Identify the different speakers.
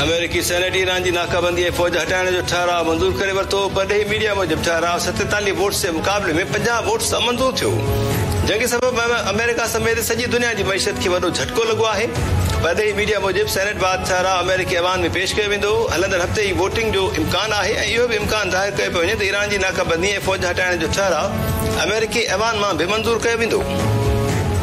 Speaker 1: अमेरिकी senate Iran जी नाकाबंदी ऐं फ़ौज हटाइण जो ठहराउ मंज़ूर करे वरितो। परॾेही मीडिया मूजिबि ठहराउ 47 वोट्स जे मुक़ाबले में 50 वोट्स सां मंज़ूर थियो, जंहिंखे सबबि अमेरिका समेत सॼी दुनिया जी मईशत खे वॾो झटको लॻो आहे। परॾेही मीडिया मूजिबि सेनेट बाद ठहराउ अमेरिकी ऐवान में पेश कयो वेंदो। हलंदड़ हफ़्ते ई वोटिंग जो इम्कान आहे ऐं इहो बि इम्कान ज़ाहिर कयो पियो वञे त ईरान जी नाकाबंदी ऐं फ़ौज हटाइण जो ठहराउ अमेरिकी ऐवान मां बि मंज़ूर कयो वेंदो।